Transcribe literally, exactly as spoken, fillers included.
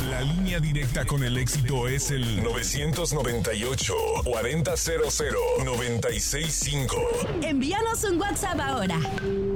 La línea directa con el éxito es el novecientos noventa y ocho, cuarenta cero cero, noventa y seis cinco. Envíanos un WhatsApp ahora.